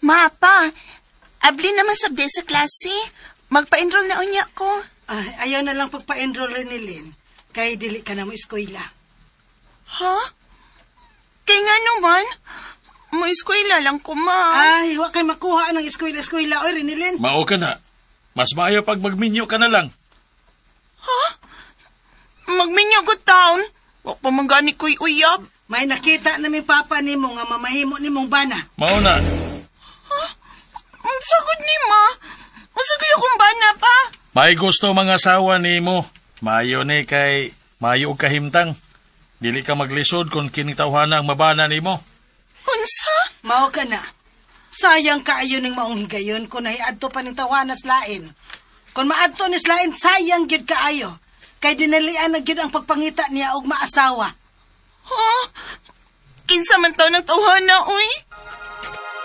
Mapa, abli naman sabde sa klase. Magpa-enroll na unya ko. Ayaw na lang pagpa-enroll ni Lynn. Kay dili ka na mo eskwela. Ha? Kaya nga naman, mo eskwela lang ko, ma. Ay, wa kay makuha ng eskwela-eskwela. Oy, Rinilin. Mao ka na. Mas maayo pag magminyo ka na lang. Ha? Magminyo ko taon? Wa pa manggani ko'y uyab. May nakita na mi papa ni mo nga mamahimo ni mong bana. Mao na. Ha? Ang sagod ni ma. Masagay akong bana pa. May gusto mga asawa ni mo. Maayo ni kay maayo og kahimtang. Dili ka maglisod kung kinitawhana ang mabana ni mo. Unsa? Mao ka na. Sayang kaayo ning maong higayon kung nahiadto pa ning tawanas lain. Kung maadto ni lain, sayang gyud kaayo. Kay dinalian na gyud ang pagpangita niya og maasawa. Ha? Kinsa man taon ng tawhana, uy?